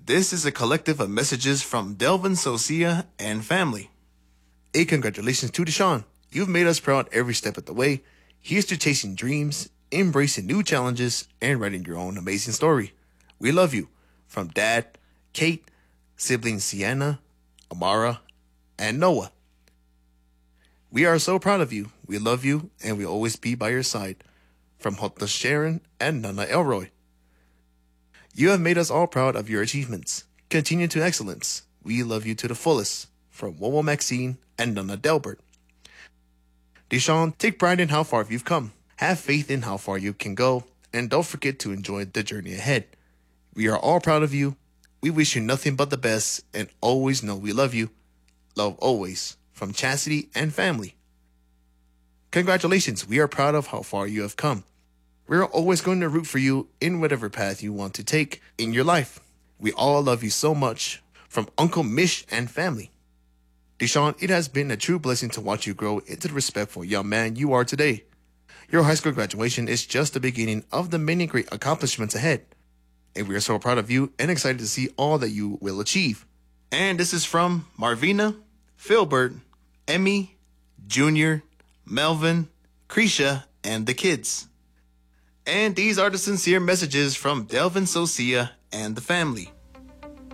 This is a collective of messages from Delvin, Socia, and family. A congratulations to Deshaun. You've made us proud every step of the way. Here's to chasing dreams, embracing new challenges, and writing your own amazing story. We love you. From Dad, Kate, siblings Sienna, Amara, and Noah. We are so proud of you. We love you, and we'll always be by your side. From Hotna Sharon and Nana Elroy. You have made us all proud of your achievements. Continue to excellence. We love you to the fullest. From Wowo Maxine and Nana Delbert. Deshaun, take pride in how far you've come. Have faith in how far you can go, and don't forget to enjoy the journey ahead. We are all proud of you. We wish you nothing but the best, and always know we love you. Love always. From Chastity and family. Congratulations, we are proud of how far you have come. We're always going to root for you in whatever path you want to take in your life. We all love you so much. From Uncle Mish and family. Deshaun, it has been a true blessing to watch you grow into the respectful young man you are today. Your high school graduation is just the beginning of the many great accomplishments ahead. And we are so proud of you and excited to see all that you will achieve. And this is from Marvina, Philbert, Emmy, Junior, Melvin, Krisha, and the kids. And these are the sincere messages from Delvin, Socia, and the family.